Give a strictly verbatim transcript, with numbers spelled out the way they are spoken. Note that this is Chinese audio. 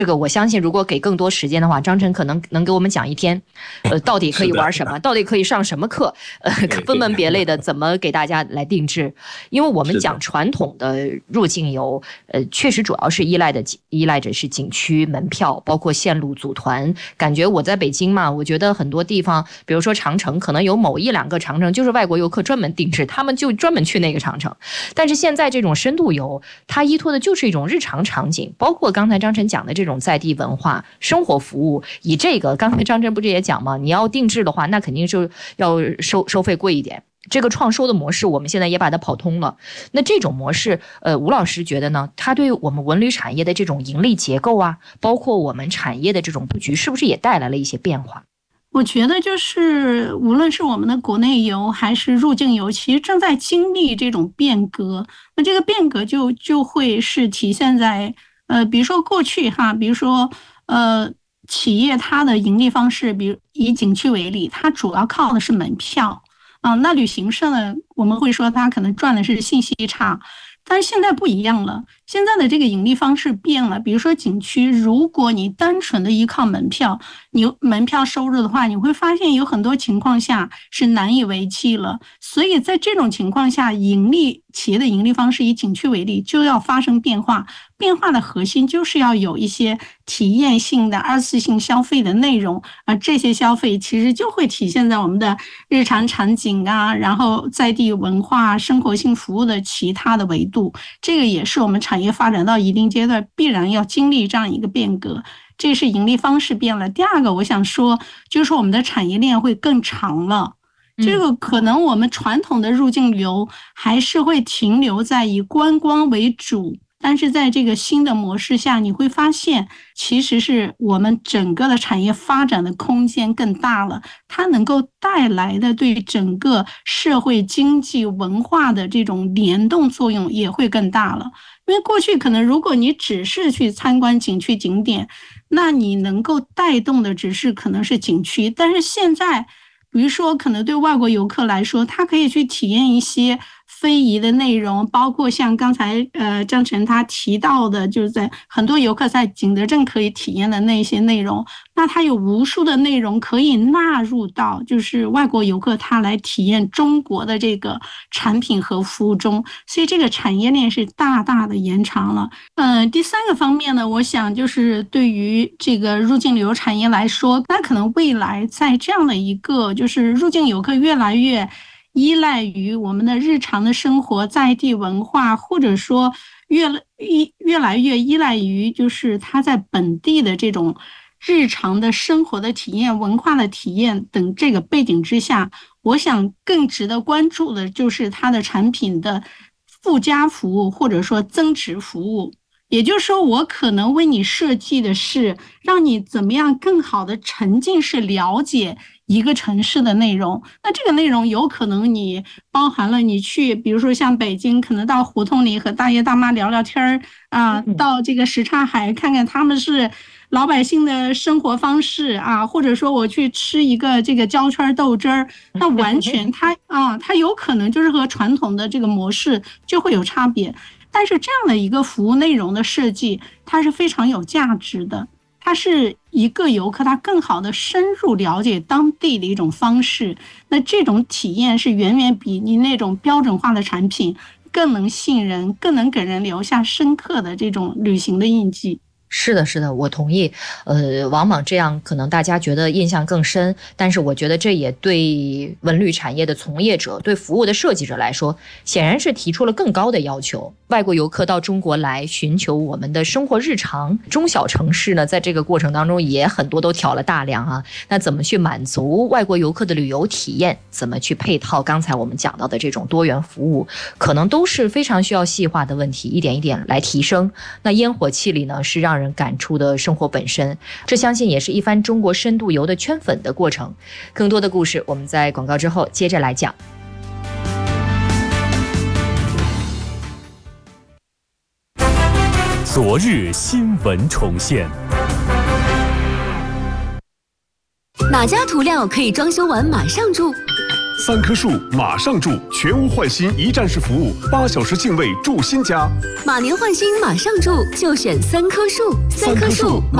这个我相信，如果给更多时间的话，张晨可能能给我们讲一天，呃，到底可以玩什么，到底可以上什么课，呃，分门别类的怎么给大家来定制。因为我们讲传统的入境游，呃，确实主要是依赖的依赖着是景区门票，包括线路组团。感觉我在北京嘛，我觉得很多地方，比如说长城，可能有某一两个长城就是外国游客专门定制，他们就专门去那个长城。但是现在这种深度游，它依托的就是一种日常场景，包括刚才张晨讲的这种在地文化生活服务。以这个刚才张晨不是也讲吗？你要定制的话，那肯定是要收收费贵一点。这个创收的模式我们现在也把它跑通了。那这种模式呃，吴老师觉得呢，它对我们文旅产业的这种盈利结构啊，包括我们产业的这种布局，是不是也带来了一些变化？ 我觉得就是无论是我们的国内游还是入境游，其实正在经历这种变革。那这个变革就就会是体现在呃，比如说过去哈，比如说呃，企业它的盈利方式，比如以景区为例，它主要靠的是门票啊。那旅行社呢，我们会说它可能赚的是信息差。但是现在不一样了，现在的这个盈利方式变了。比如说景区，如果你单纯的依靠门票，你门票收入的话，你会发现有很多情况下是难以为继了。所以在这种情况下，盈利企业的盈利方式以景区为例，就要发生变化。变化的核心就是要有一些体验性的二次性消费的内容，而这些消费其实就会体现在我们的日常场景啊，然后在地文化、生活性服务的其他的维度。这个也是我们产业发展到一定阶段必然要经历这样一个变革。这是盈利方式变了。第二个我想说，就是我们的产业链会更长了。这个可能我们传统的入境游还是会停留在以观光为主，但是在这个新的模式下，你会发现其实是我们整个的产业发展的空间更大了，它能够带来的对整个社会经济文化的这种联动作用也会更大了。因为过去可能如果你只是去参观景区景点，那你能够带动的只是可能是景区，但是现在比如说可能对外国游客来说，他可以去体验一些非遗的内容，包括像刚才呃张晨他提到的，就是在很多游客在景德镇可以体验的那些内容，那他有无数的内容可以纳入到就是外国游客他来体验中国的这个产品和服务中，所以这个产业链是大大的延长了。呃，第三个方面呢，我想就是对于这个入境旅游产业来说，那可能未来在这样的一个就是入境游客越来越依赖于我们的日常的生活在地文化，或者说越越越来越依赖于就是他在本地的这种日常的生活的体验、文化的体验等这个背景之下，我想更值得关注的就是它的产品的附加服务或者说增值服务。也就是说，我可能为你设计的是让你怎么样更好的沉浸式了解一个城市的内容。那这个内容有可能你包含了你去比如说像北京，可能到胡同里和大爷大妈聊聊天啊，到这个什刹海看看他们是老百姓的生活方式啊，或者说我去吃一个这个焦圈豆汁儿，那完全它啊，它有可能就是和传统的这个模式就会有差别。但是这样的一个服务内容的设计，它是非常有价值的，它是一个游客他更好的深入了解当地的一种方式。那这种体验是远远比你那种标准化的产品更能信任，更能给人留下深刻的这种旅行的印记。 是的，是的，我同意。呃，往往这样可能大家觉得印象更深，但是我觉得这也对文旅产业的从业者、对服务的设计者来说，显然是提出了更高的要求。外国游客到中国来寻求我们的生活日常，中小城市呢，在这个过程当中也很多都挑了大梁啊。那怎么去满足外国游客的旅游体验？怎么去配套刚才我们讲到的这种多元服务？可能都是非常需要细化的问题，一点一点来提升。那烟火气里呢，是让人感触的生活本身，这相信也是一番中国深度游的圈粉的过程。更多的故事我们在广告之后接着来讲。 昨日新闻重现， 哪家涂料可以装修完马上住？ 三棵树马上住，全屋换新一站式服务，八小时净位住新家。 马年换新马上住，就选三棵树。三棵树。